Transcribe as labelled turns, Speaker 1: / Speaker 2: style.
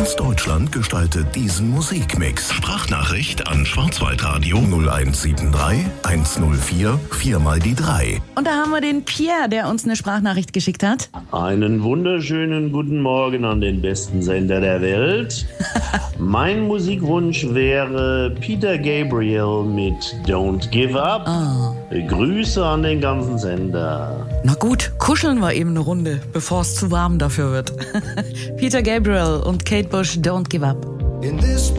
Speaker 1: Ganz Deutschland gestaltet diesen Musikmix. Sprachnachricht an Schwarzwaldradio 0173 104 4x3.
Speaker 2: Und da haben wir den Pierre, der uns eine Sprachnachricht geschickt hat.
Speaker 3: Einen wunderschönen guten Morgen an den besten Sender der Welt. Mein Musikwunsch wäre Peter Gabriel mit Don't Give Up. Grüße an den ganzen Sender.
Speaker 2: Na gut, kuscheln wir eben eine Runde, bevor es zu warm dafür wird. Peter Gabriel und Kate Bush, Don't Give Up.
Speaker 4: In this